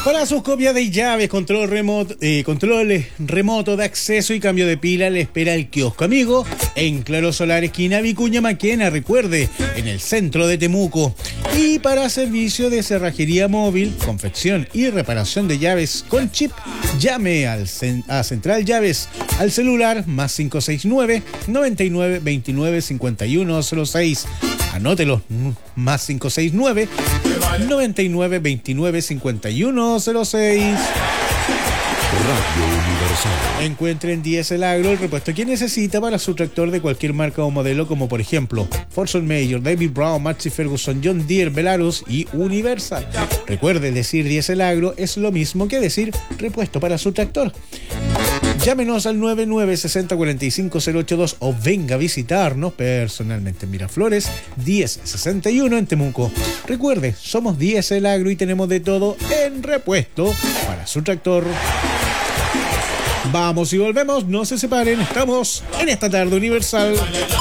Para sus copias de llaves, control remoto de acceso y cambio de pila, le espera el kiosco amigo en Claro Solar, esquina Vicuña Maquena, recuerde, en el centro de Temuco. Y para servicio de cerrajería móvil, confección y reparación de llaves con chip, llame a Central Llaves al celular más 569 99 29 5106. Anótelo, más 569 99 29 5106. Radio Universal. Encuentre en Diesel Agro el repuesto que necesita para su tractor de cualquier marca o modelo, como por ejemplo Fortune Major, David Brown, Massey Ferguson, John Deere, Belarus y Universal. Recuerde, decir Diesel Agro es lo mismo que decir repuesto para su tractor. Llámenos al 9960-45082 o venga a visitarnos personalmente en Miraflores 1061 en Temuco. Recuerde, somos Diesel Agro y tenemos de todo en repuesto para su tractor. Vamos y volvemos, no se separen, estamos en esta tarde universal.